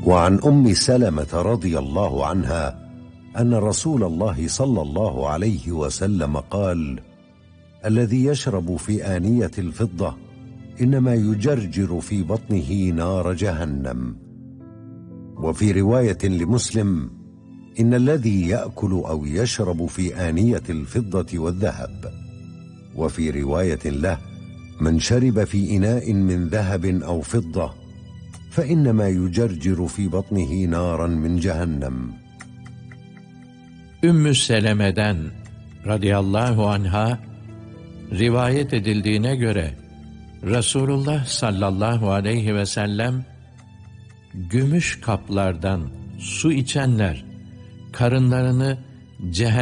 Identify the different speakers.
Speaker 1: وعن أم سلمة رضي الله عنها أن رسول الله صلى الله عليه وسلم قال: الذي يشرب في آنية الفضة إنما يجرجر في بطنه نار جهنم. وفي رواية لمسلم: إن الذي يأكل أو يشرب في آنية الفضة والذهب. وفي رواية له: من شرب في إناء من ذهب أو فضة فإنما يجرجر في بطنه نارا من جهنم.
Speaker 2: Ümmü Seleme'den radıyallahu anha rivayet edildiğine göre Resulullah sallallahu aleyhi ve sellem, gümüş kaplardan su içenler karınlarını cehennem